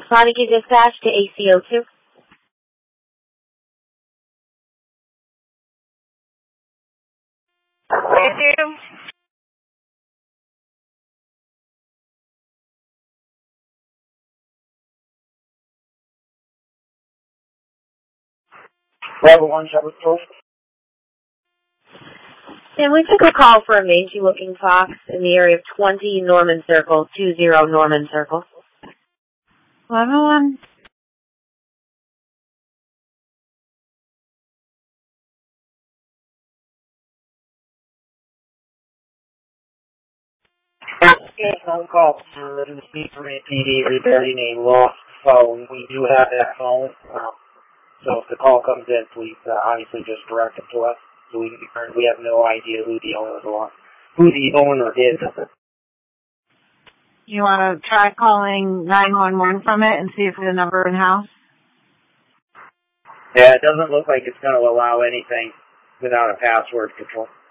Montague Dispatch to ACO2. ACO2? Level 1, Shepherd Store. And we took a call for a mangy-looking fox in the area of 20 Norman Circle, 20 Norman Circle. Level 1. Phone call to the speaker PD regarding a lost phone. We do have that phone, so if the call comes in, please obviously just direct it to us. So we have no idea who the owner is. You want to try calling 911 from it and see if there's a number in house? Yeah, it doesn't look like it's going to allow anything without a password control.